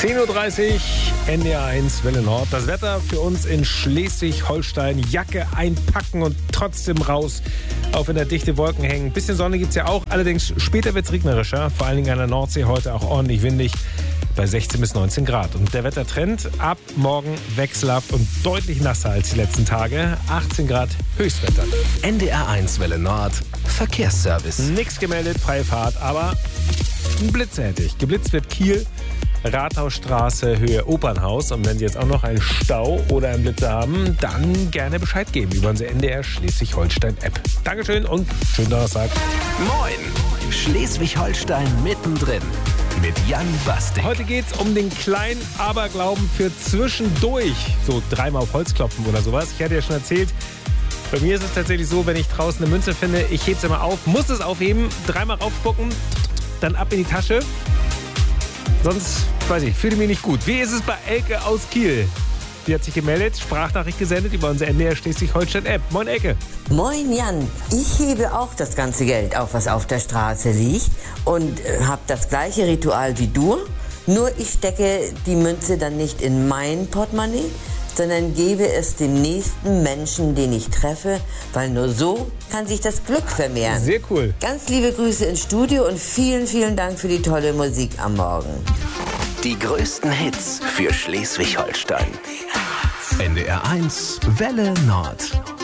10.30 Uhr, NDR1 Welle Nord. Das Wetter für uns in Schleswig-Holstein. Jacke einpacken und trotzdem raus. Auf in der dichte Wolken hängen. Bisschen Sonne gibt's ja auch. Allerdings später wird's regnerischer. Vor allen Dingen an der Nordsee heute auch ordentlich windig. Bei 16 bis 19 Grad. Und der Wettertrend ab morgen wechselhaft und deutlich nasser als die letzten Tage. 18 Grad Höchstwetter. NDR1 Welle Nord. Verkehrsservice. Nix gemeldet, freie Fahrt, aber ein Blitz hätte ich. Geblitzt wird Kiel. Rathausstraße, Höhe Opernhaus. Und wenn Sie jetzt auch noch einen Stau oder einen Blitzer haben, dann gerne Bescheid geben über unsere NDR Schleswig-Holstein-App. Dankeschön und schönen Donnerstag. Moin! Schleswig-Holstein mittendrin. Mit Jan Bastik. Heute geht's um den kleinen Aberglauben für zwischendurch. So dreimal auf Holz klopfen oder sowas. Ich hatte ja schon erzählt, bei mir ist es tatsächlich so, wenn ich draußen eine Münze finde, ich hebe sie mal auf, muss es aufheben, dreimal raufspucken, dann ab in die Tasche. Sonst, weiß ich, fühle mich nicht gut. Wie ist es bei Elke aus Kiel? Die hat sich gemeldet, Sprachnachricht gesendet über unsere NDR Schleswig-Holstein-App. Moin Elke. Moin Jan, ich hebe auch das ganze Geld auf, was auf der Straße liegt und habe das gleiche Ritual wie du. Nur ich stecke die Münze dann nicht in mein Portemonnaie, sondern gebe es dem nächsten Menschen, den ich treffe, weil nur so kann sich das Glück vermehren. Sehr cool. Ganz liebe Grüße ins Studio und vielen, vielen Dank für die tolle Musik am Morgen. Die größten Hits für Schleswig-Holstein. NDR1 Welle Nord.